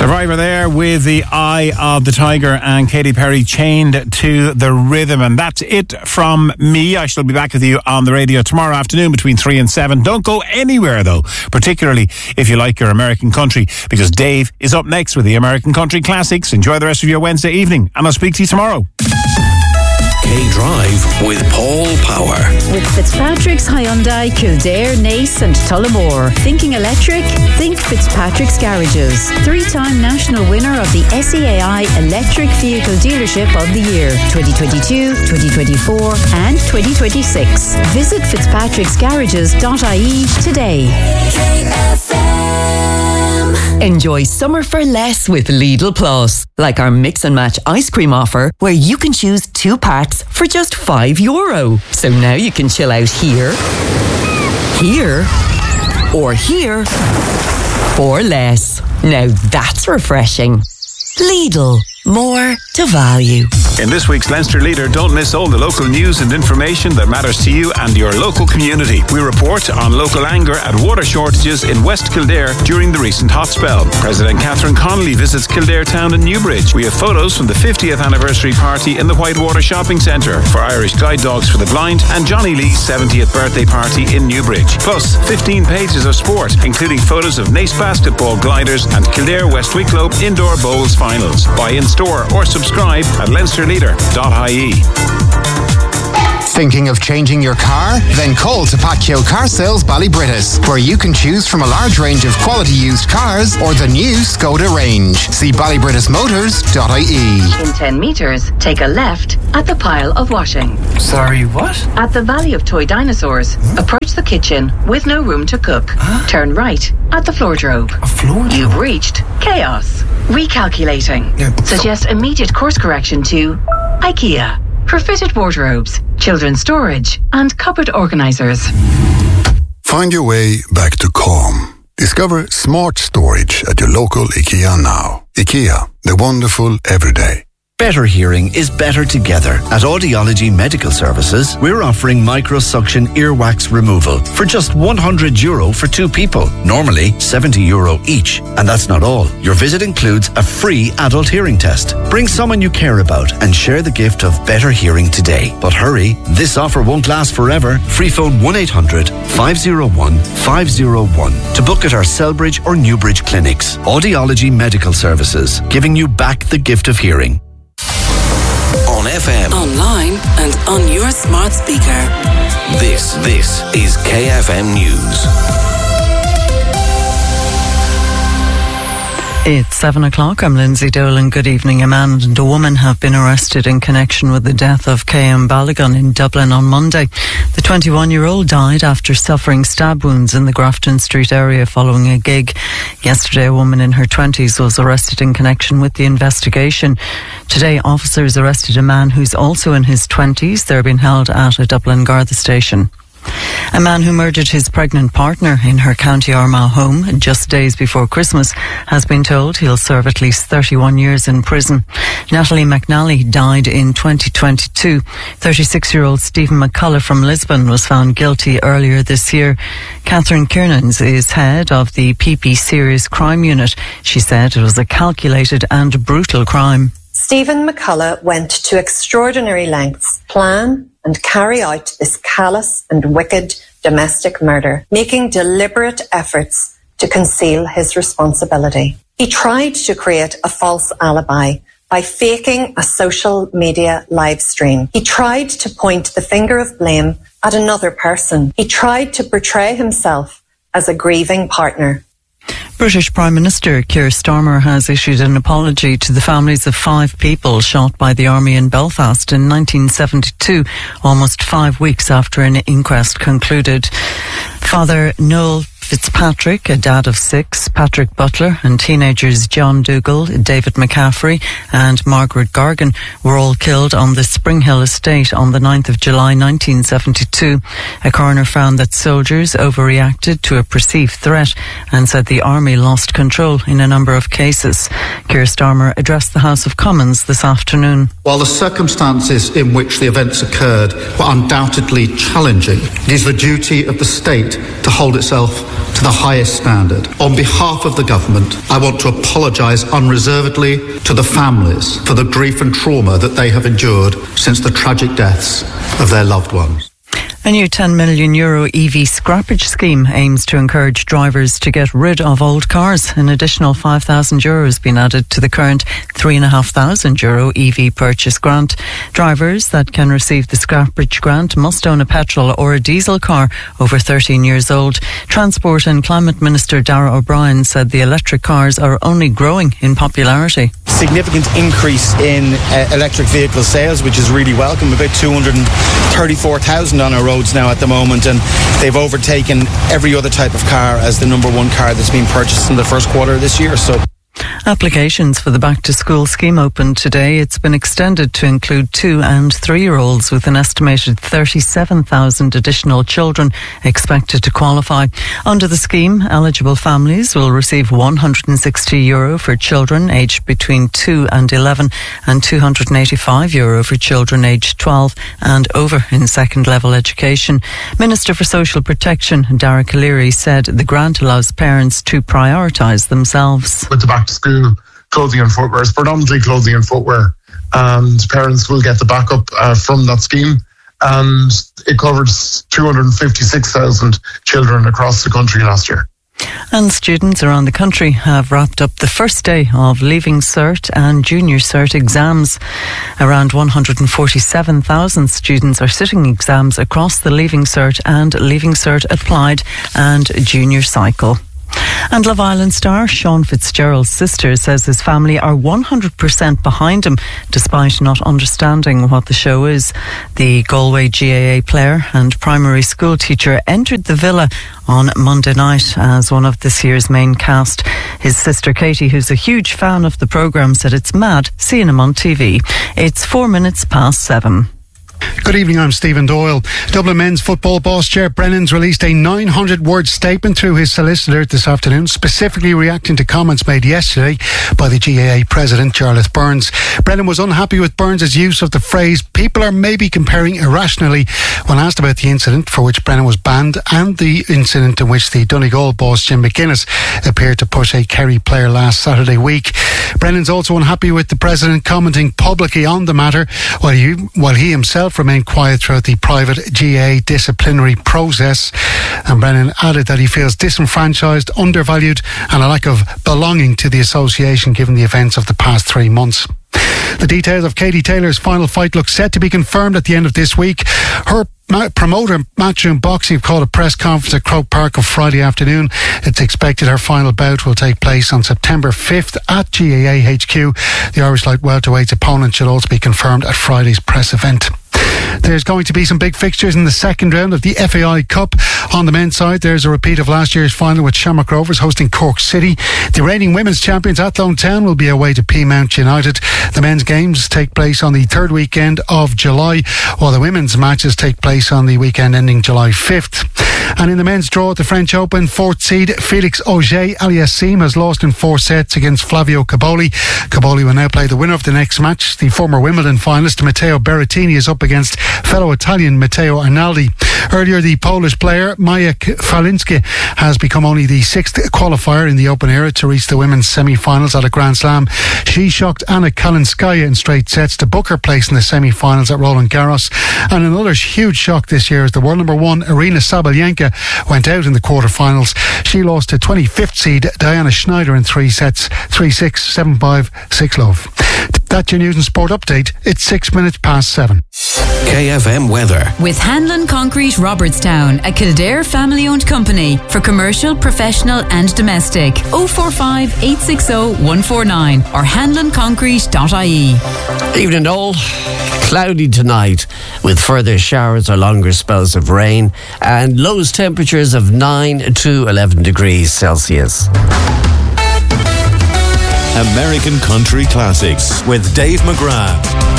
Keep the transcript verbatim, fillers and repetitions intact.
Survivor there with the Eye of the Tiger and Katy Perry, Chained to the Rhythm. And that's it from me. I shall be back with you on the radio tomorrow afternoon between three and seven. Don't go anywhere though, particularly if you like your American country, because Dave is up next with the American Country Classics. Enjoy the rest of your Wednesday evening and I'll speak to you tomorrow. K-Drive with Paul Power. With Fitzpatrick's Hyundai, Kildare, Naas and Tullamore. Thinking electric? Think Fitzpatrick's Garages. Three-time national winner of the S E A I Electric Vehicle Dealership of the Year twenty twenty-two, twenty twenty-four and twenty twenty-six. Visit fitzpatricks garages dot I E today. K F M. Enjoy summer for less with Lidl Plus. Like our mix and match ice cream offer, where you can choose two packs for just five euro. So now you can chill out here, here, or here for less. Now that's refreshing. Lidl. More to value. In this week's Leinster Leader, don't miss all the local news and information that matters to you and your local community. We report on local anger at water shortages in West Kildare during the recent hot spell. President Catherine Connolly visits Kildare Town and Newbridge. We have photos from the fiftieth anniversary party in the Whitewater Shopping Centre for Irish Guide Dogs for the Blind and Johnny Lee's seventieth birthday party in Newbridge. Plus, fifteen pages of sport, including photos of Naas basketball gliders and Kildare West Wicklow Indoor Bowls finals. Buy in store or subscribe at leinster leader dot I E. Thinking of changing your car? Then call to Pacchio Car Sales Ballybrittis, where you can choose from a large range of quality used cars or the new Skoda range. See ballybrittis motors dot I E. In ten metres, take a left at the pile of washing. Sorry, what? At the Valley of Toy Dinosaurs, hmm? Approach the kitchen with no room to cook. Huh? Turn right at the floordrobe. A floordrobe? You've reached chaos. Recalculating. Yeah, Suggest immediate course correction to IKEA for fitted wardrobes, children's storage and cupboard organisers. Find your way back to calm. Discover smart storage at your local IKEA now. IKEA, the wonderful everyday. Better hearing is better together. At Audiology Medical Services, we're offering microsuction earwax removal for just one hundred euro for two people. Normally seventy euro each. And that's not all. Your visit includes a free adult hearing test. Bring someone you care about and share the gift of better hearing today. But hurry, this offer won't last forever. Free phone one eight hundred, five oh one, five oh one to book at our Selbridge or Newbridge clinics. Audiology Medical Services, giving you back the gift of hearing. On F M, online and on your smart speaker. This, this is K F M News. It's seven o'clock. I'm Lindsay Dolan. Good evening. A man and a woman have been arrested in connection with the death of K M Balogun in Dublin on Monday. The twenty-one-year-old died after suffering stab wounds in the Grafton Street area following a gig. Yesterday, a woman in her twenties was arrested in connection with the investigation. Today, officers arrested a man who's also in his twenties. They're being held at a Dublin Garda station. A man who murdered his pregnant partner in her County Armagh home just days before Christmas has been told he'll serve at least thirty-one years in prison. Natalie McNally died in twenty twenty-two. thirty-six-year-old Stephen McCullough from Lisbon was found guilty earlier this year. Catherine Kiernans is head of the P P Serious Crime Unit. She said it was a calculated and brutal crime. Stephen McCullough went to extraordinary lengths, plan and carry out this callous and wicked domestic murder, making deliberate efforts to conceal his responsibility. He tried to create a false alibi by faking a social media live stream. He tried to point the finger of blame at another person. He tried to portray himself as a grieving partner. British Prime Minister Keir Starmer has issued an apology to the families of five people shot by the army in Belfast in nineteen seventy-two, almost five weeks after an inquest concluded. Father Noel Fitzpatrick, a dad of six, Patrick Butler, and teenagers John Dougal, David McCaffrey and Margaret Gargan were all killed on the Spring Hill estate on the ninth of July nineteen seventy-two. A coroner found that soldiers overreacted to a perceived threat and said the army lost control in a number of cases. Keir Starmer addressed the House of Commons this afternoon. While the circumstances in which the events occurred were undoubtedly challenging, it is the duty of the state to hold itself to the highest standard. On behalf of the government, I want to apologise unreservedly to the families for the grief and trauma that they have endured since the tragic deaths of their loved ones. A new ten million euro E V scrappage scheme aims to encourage drivers to get rid of old cars. An additional five thousand euro has been added to the current three thousand five hundred euro E V purchase grant. Drivers that can receive the scrappage grant must own a petrol or a diesel car over thirteen years old. Transport and Climate Minister Darragh O'Brien said the electric cars are only growing in popularity. Significant increase in uh, electric vehicle sales, which is really welcome. About two hundred thirty-four thousand on our roads now at the moment, and they've overtaken every other type of car as the number one car that's been purchased in the first quarter of this year. So applications for the Back to School scheme opened today. It's been extended to include two and three-year-olds, with an estimated thirty-seven thousand additional children expected to qualify. Under the scheme, eligible families will receive one hundred sixty euro for children aged between two and eleven and two hundred eighty-five euro for children aged twelve and over in second-level education. Minister for Social Protection, Derek O'Leary, said the grant allows parents to prioritise themselves. With the Back to School clothing and footwear, it's predominantly clothing and footwear, and parents will get the backup uh, from that scheme, and it covers two hundred fifty-six thousand children across the country last year. And students around the country have wrapped up the first day of Leaving Cert and Junior Cert exams. Around one hundred forty-seven thousand students are sitting exams across the Leaving Cert and Leaving Cert Applied and Junior cycle. And Love Island star Sean Fitzgerald's sister says his family are one hundred percent behind him, despite not understanding what the show is. The Galway G A A player and primary school teacher entered the villa on Monday night as one of this year's main cast. His sister Katie, who's a huge fan of the programme, said it's mad seeing him on T V. It's four minutes past seven. Good evening, I'm Stephen Doyle. Dublin men's football boss Ger Brennan's released a nine hundred word statement through his solicitor this afternoon, specifically reacting to comments made yesterday by the G A A president, Jarlath Burns. Brennan was unhappy with Burns' use of the phrase "people are maybe comparing irrationally" when asked about the incident for which Brennan was banned and the incident in which the Donegal boss Jim McGuinness appeared to push a Kerry player last Saturday week. Brennan's also unhappy with the president commenting publicly on the matter while he, while he himself remained quiet throughout the private G A A disciplinary process. And Brennan added that he feels disenfranchised, undervalued and a lack of belonging to the association given the events of the past three months. The details of Katie Taylor's final fight look set to be confirmed at the end of this week. Her ma- promoter, Matchroom Boxing, have called a press conference at Croke Park on Friday afternoon. It's expected her final bout will take place on September fifth at G A A H Q. The Irish light welterweight's opponent should also be confirmed at Friday's press event. There's going to be some big fixtures in the second round of the F A I Cup. On the men's side, there's a repeat of last year's final with Shamrock Rovers hosting Cork City. The reigning women's champions Athlone Town will be away to Peamount United. The men's games take place on the third weekend of July, while the women's matches take place on the weekend ending July fifth. And in the men's draw at the French Open, fourth seed Felix Auger-Aliassime has lost in four sets against Flavio Caboli. Caboli will now play the winner of the next match. The former Wimbledon finalist Matteo Berrettini is up against fellow Italian Matteo Arnaldi. Earlier, the Polish player Maja Falinska has become only the sixth qualifier in the Open era to reach the women's semi-finals at a Grand Slam. She shocked Anna Kalinskaya in straight sets to book her place in the semi-finals at Roland Garros. And another huge shock this year is the world number one Arina Sabalenka went out in the quarterfinals. She lost to twenty-fifth seed Diana Schneider in three sets, three six, seven five, six love. That's your news and sport update. It's six minutes past seven. K F M weather. With Hanlon Concrete Robertstown, a Kildare family-owned company for commercial, professional and domestic. oh four five, eight six oh, one four nine or hanlon concrete dot I E. Evening all. Cloudy tonight with further showers or longer spells of rain and lowest temperatures of nine to eleven degrees Celsius. American Country Classics with Dave McGrath.